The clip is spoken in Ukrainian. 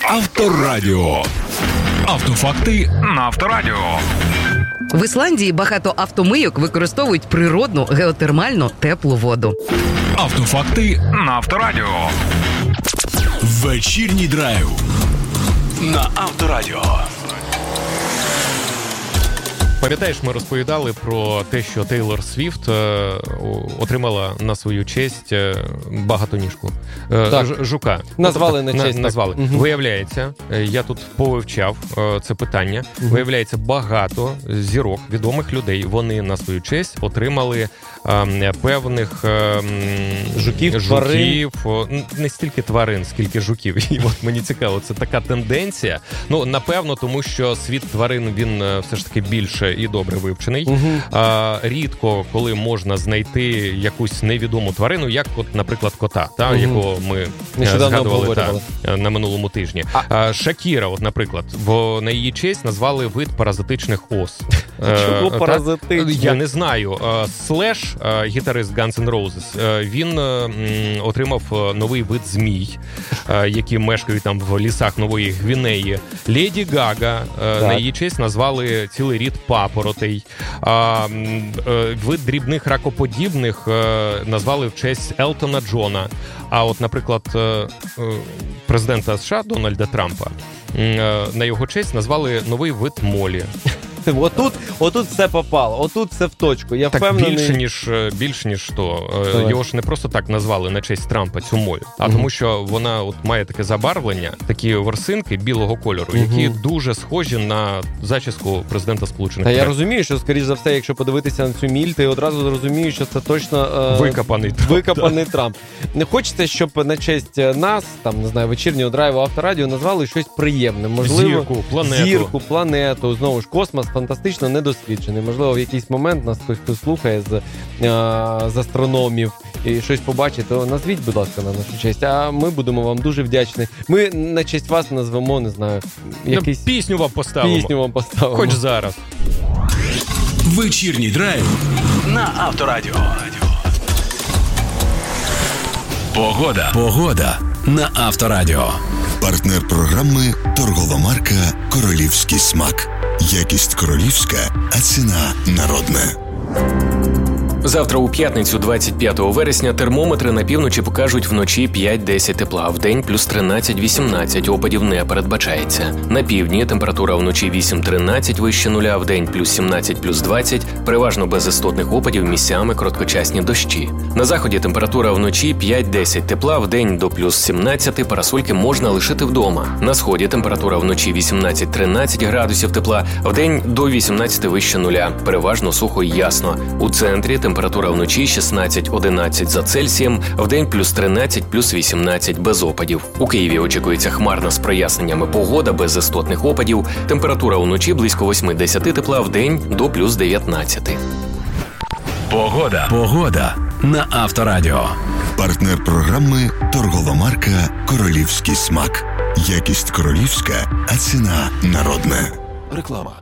Авторадіо. Автофакти на Авторадіо. В Ісландії багато автомийок використовують природну геотермальну теплу воду. Автофакти на Авторадіо. Вечірній драйв на Авторадіо. Пам'ятаєш, ми розповідали про те, що Тейлор Свіфт отримала на свою честь багатоніжку. Жука. Назвали на честь. Назвали. Угу. Виявляється, я тут повивчав це питання, виявляється, багато зірок, відомих людей, вони на свою честь отримали певних жуків, не стільки тварин, скільки жуків. І от мені цікаво, це така тенденція. Ну, напевно, тому що світ тварин, він все ж таки більше і добре вивчений. Рідко, коли можна знайти якусь невідому тварину, як, от, наприклад, кота, якого ми згадували на минулому тижні. Шакіра, от, наприклад, бо на її честь назвали вид паразитичних ос. Чого паразитичних? Я не знаю. Слеш, гітарист Guns N' Roses, він отримав новий вид змій, які мешкають там в лісах Нової Гвінеї. Леді Гага, на її честь назвали цілий рід папоротей. Вид дрібних ракоподібних назвали в честь Елтона Джона. А от, наприклад, президента США Дональда Трампа на його честь назвали новий вид молі. Отут все попало, отут все в точку. Я так впевнений... більш ніж то. Його ж не просто так назвали на честь Трампа, цю моль, а тому що вона от має таке забарвлення, такі ворсинки білого кольору, які дуже схожі на зачіску президента Сполучених Штатів. Та я розумію, що, скоріш за все, якщо подивитися на цю міль, ти одразу зрозумієш, що це точно викопаний Трамп. Не хочеться, щоб на честь нас, там, не знаю, вечірнього драйву Авторадіо назвали щось приємне. Можливо, зірку, планету, знову ж космос фантастично недосліджений. Можливо, в якийсь момент нас хтось слухає з астрономів і щось побачить, то назвіть, будь ласка, на нашу честь. А ми будемо вам дуже вдячні. Ми на честь вас назвемо, не знаю, якийсь... Пісню вам поставимо. Хоч зараз. Вечірній драйв на Авторадіо. Погода на Авторадіо. Партнер програми – торгова марка «Королівський смак». Якість королівська, а ціна народна. Завтра у п'ятницю, 25 вересня, термометри на півночі покажуть вночі 5-10 тепла, вдень плюс 13-18, опадів не передбачається. На півдні температура вночі 8-13, вище нуля, вдень плюс 17, плюс 20, переважно без істотних опадів, місцями короткочасні дощі. На заході температура вночі 5-10 тепла, вдень до плюс 17, парасольки можна лишити вдома. На сході температура вночі 18-13 градусів тепла, вдень до 18 вище нуля, переважно сухо і ясно. У центрі температура вночі 16-11 за Цельсієм, вдень плюс 13, плюс 18 без опадів. У Києві очікується хмарна з проясненнями погода без істотних опадів. Температура вночі близько 8-10 тепла, вдень до плюс 19. Погода на Авторадіо. Партнер програми – торгова марка «Королівський смак». Якість королівська, а ціна народна. Реклама.